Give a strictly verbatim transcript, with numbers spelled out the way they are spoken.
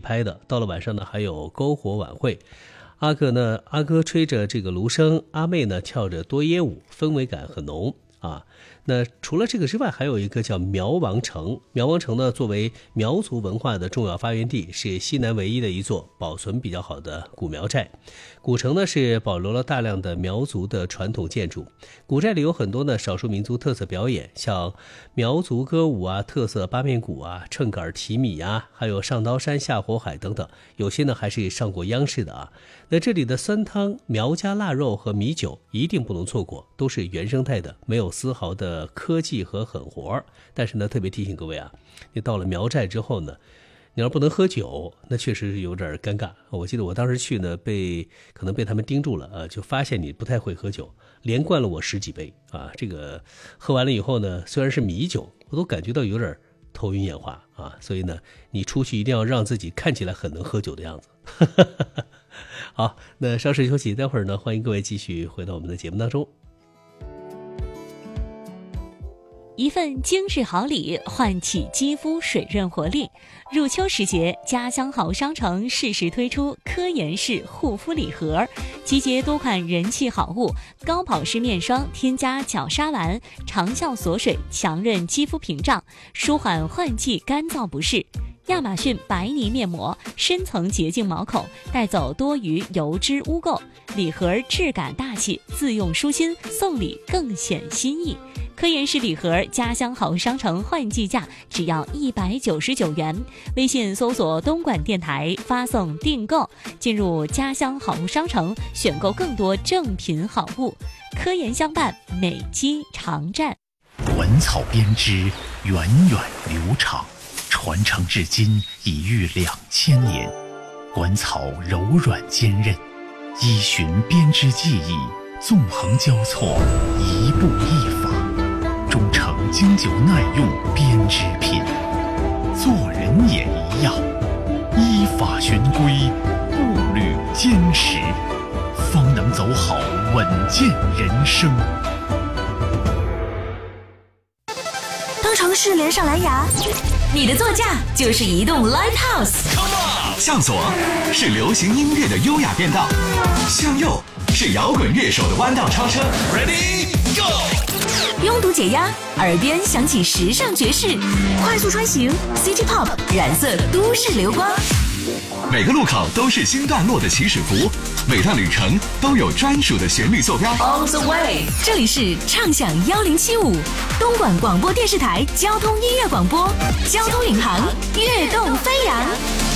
拍的。到了晚上呢，还有篝火晚会。阿哥呢，阿哥吹着这个芦笙，阿妹呢跳着多耶舞，氛围感很浓啊。那除了这个之外，还有一个叫苗王城。苗王城呢，作为苗族文化的重要发源地，是西南唯一的一座保存比较好的古苗寨。古城呢是保留了大量的苗族的传统建筑。古寨里有很多呢少数民族特色表演，像苗族歌舞啊、特色八面鼓啊、秤杆提米啊，还有上刀山下火海等等。有些呢还是上过央视的啊。那这里的酸汤、苗家腊肉和米酒一定不能错过，都是原生态的，没有丝毫的科技和狠活。但是呢，特别提醒各位啊，你到了苗寨之后呢，你要不能喝酒，那确实是有点尴尬。我记得我当时去呢，被可能被他们盯住了，呃，就发现你不太会喝酒，连灌了我十几杯啊。这个喝完了以后呢，虽然是米酒，我都感觉到有点头晕眼花啊。所以呢，你出去一定要让自己看起来很能喝酒的样子。好，那稍事休息，待会儿呢，欢迎各位继续回到我们的节目当中。 一份精致好礼，唤起肌肤水润活力。入秋时节，家乡好商城适时推出科颜氏护肤礼盒，集结多款人气好物，高保湿面霜添加角鲨烷，长效锁水，强韧肌肤屏障，舒缓换季干燥不适。亚马逊白泥面膜，深层洁净毛孔，带走多余油脂污垢。礼盒质感大气，自用舒心，送礼更显心意。科颜氏礼盒家乡好商城换季价只要一百九十九元，微信搜索东莞电台发送订购，进入家乡好物商城选购更多正品好物。科颜相伴，美肌常战。 文草编织源远流长，传承至今已逾两千年。管草柔软坚韧，依循编织技艺，纵横交错，一步一法，终成经久耐用编织品。做人也一样，依法循规，步履坚实，方能走好稳健人生。 当城市连上蓝牙，你的座驾就是移动 Live House。 向左是流行音乐的优雅变道，向右是摇滚乐手的弯道超车。Ready Go！ 拥堵解压，耳边响起时尚爵士，快速穿行 City Pop 染色都市流光。 每个路口都是新段落的起始符，每段旅程都有专属的旋律坐标。 On the way， 这里是畅享一零七五东莞广播电视台交通音乐广播，交通领航，跃动飞扬。